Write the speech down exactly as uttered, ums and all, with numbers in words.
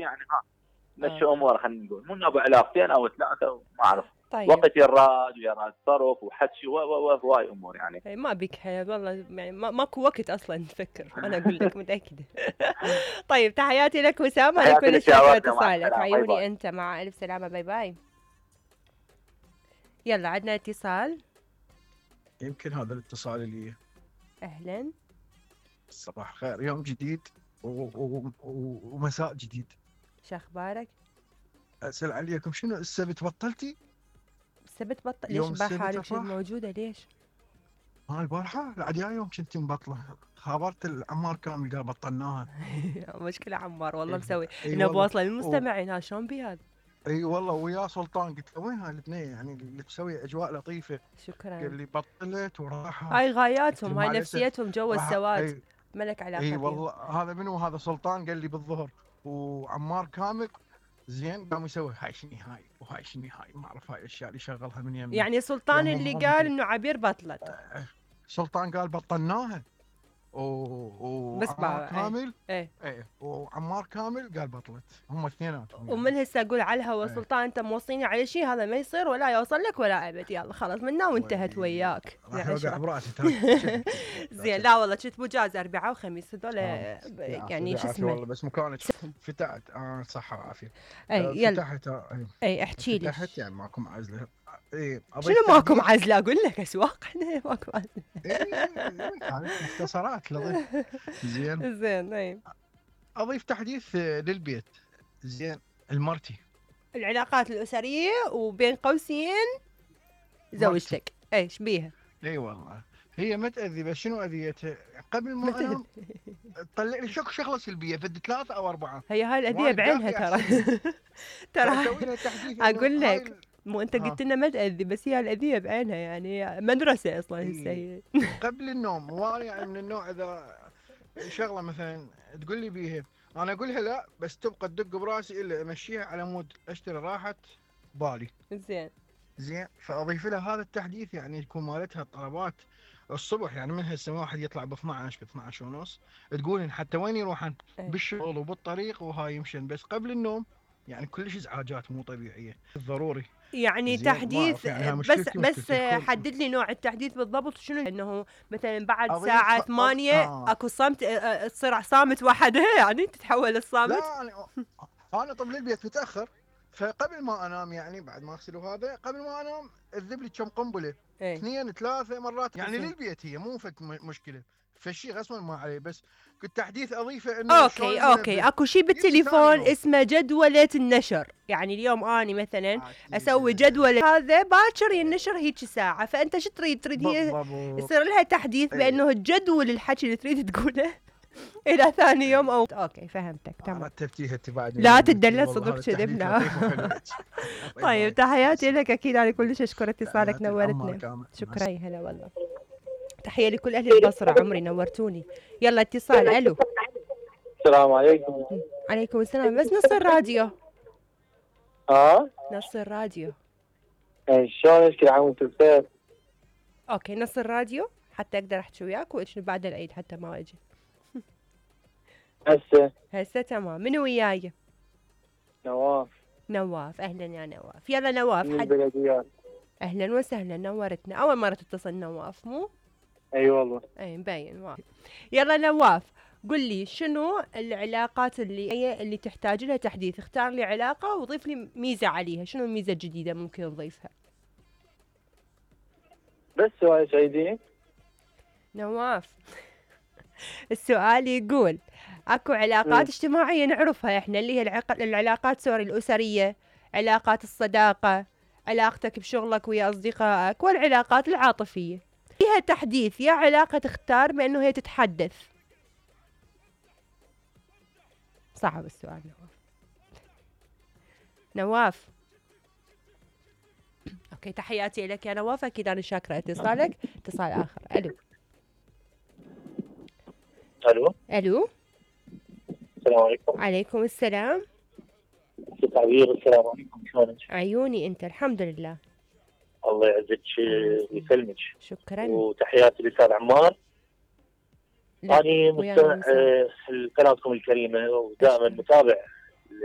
يعني ها مشي امور خلينا نقول مو ابو علاقتين او ثلاثه ما اعرف. طيب. وقت يراد ويراد صرف وحكي وهواي امور يعني. ما بك حياة والله يعني ما ماكو وقت اصلا نفكر انا اقول لك متاكده. طيب تحياتي لك وسام، انا كل شاكره اتصالك. عيوني انت، مع الف سلامه، باي باي. يلا عندنا اتصال. يمكن هذا الاتصال اللي اهلا صباح خير، يوم جديد و... و... و... ومساء جديد. شو اخبارك؟ اسال عليكم شنو السبت بطلتي؟ السبت بطل؟ ليش يوم البارحه السبت حالك شو أفراح؟ موجوده ليش؟ ها البارحه العاد يا يوم كنت مبطله، خابرت العمار كامل قال بطلناها. مشكله عمار والله اي مسوي اي انه والله بوصله و... للمستمعين. ها شلون بهذا؟ اي والله ويا سلطان قلت له وين هالاثنين يعني اللي تسوي اجواء لطيفه؟ شكرا. قال لي بطلت وراحت. هاي قلت غاياتهم، له هاي مع الاسف نفسيتهم جو راح. السواد، اي ملك علاقه اي فيهم. والله هذا منو هذا سلطان قال لي بالظهر، وعمار كامل زين قام يسوي هاي شني هاي وهاي شني هاي ما اعرف هاي الاشياء اللي شغلها من يمه. يعني سلطان اللي قال انه عبير بطلت. آه سلطان قال بطلناها و... بس وعمار بقى كامل ايه ايه وعمار كامل قال بطلت، هم اثنيناتهم يعني. ومن هسه اقول على الهوا ايه. سلطان انت موصيني على شيء هذا ما يصير ولا يوصل لك ولا ابد. يلا خلاص منا وانتهت وياك. راح يوقع براسي ترى. زين لا والله كنت مجاز اربعاء وخميس هذول آه. يعني شو اسمه والله بس مكانك فتحت. اه صحة وعافية. اي يلا فتحت. اي, أي احكي لي. فتحت يعني ماكو معزلة. اي شنو ماكو معزلة؟ اقول لك اسواق احنا ماكو معزلة. اي مختصرات لطيف. زين زين. اي اضيف تحديث للبيت. زين المرتي العلاقات الاسرية وبين قوسين زوجتك ايش بيها؟ اي والله هي متأذي بس شنو اذيتها؟ قبل ما انام تطلع لي شك شغله سلبيه فد ثلاثه او اربعه. هي هاي الاذيه بعينها ترى. ترى اقول لك مو انت قلت لنا ما تاذي بس هي الاذيه بعينها يعني مدرسه اصلا هسه هي. قبل النوم وانا يعني من النوع اذا شغله مثلا تقول لي بيها انا اقولها لا بس تبقى تدق براسي الا امشيها على مود اشتري راحه بالي. زين زين فاضيف لها هذا التحديث يعني يكون مالتها الطلبات الصبح يعني من هسه واحد يطلع ب اثنعش ب اثنعش ونص تقولن حتى وين يروحن بالشغل وبالطريق وهاي يمشن بس قبل النوم يعني كلش ازعاجات مو طبيعيه ضروري يعني تحديث يعني بس بس حدد لي نوع التحديث بالضبط شنو انه مثلا بعد ساعه ثمانية آه. اكو صمت تصير صامت وحدها يعني تتحول الصامت. لا انا انا طب للبيت متاخر فقبل ما انام يعني بعد ما اغسل هذا قبل ما انام اذب لي كم قنبله ايه؟ اثنين ثلاثه مرات يعني للبيت هي مو فك مشكله فشي غصبا ما عليه بس كنت تحديث اضيفه انه اوكي اوكي اكو شيء بالتليفون اسمه جدولة النشر. يعني اليوم اني مثلا اسوي جدولة هذا باكر ينشر هيك ساعه فانت شو تريد تريد هي يصير لها تحديث ايه. بانه الجدول الحكي اللي تريد تقوله الى ثاني يوم او اوكي فهمتك تمام. رتبتيها بعد لا تدلل صدق كذب لا. طيب تحياتي لك اكيد انا كلش اشكر اتصالك نورتنا. شكرا هلا والله. تحيه لكل اهل البصره عمري نورتوني. يلا اتصال. الو السلام عليكم. عليكم السلام بس نص الراديو. اه نص الراديو. اي شلونك يا عمو بخير؟ اوكي نص الراديو حتى اقدر احكي وياك وشنو بعد العيد حتى ما اجي. هسه هسه تمام. منو وياي؟ نواف. نواف اهلا يا نواف. يلا نواف من البلديات. اهلا وسهلا نورتنا. اول مره تتصل نواف مو؟ اي أيوة والله. اي مبين واضح. يلا نواف قل لي شنو العلاقات اللي هي اللي تحتاج لها تحديث. اختار لي علاقه وضيف لي ميزه عليها. شنو الميزه الجديده ممكن تضيفها؟ بس سؤال سعيدين نواف. السؤال يقول اكو علاقات م. اجتماعيه نعرفها احنا اللي هي العق... العلاقات سوري الاسريه، علاقات الصداقه، علاقتك بشغلك ويا اصدقائك، والعلاقات العاطفيه. فيها تحديث يا علاقه تختار بانه هي تتحدث. صعب السؤال نواف. نواف اوكي تحياتي لك يا نواف اكيد انا شاكره اتصالك. اتصال اخر. الو الو الو السلام عليكم. عليكم السلام. ست عبير السلام عليكم شلونك؟ عيوني انت الحمد لله. الله يعزك ويسلمك. شكرا. وتحياتي للاستاذ عمار. أنا مستمع لقناتكم الكريمة ودائما متابع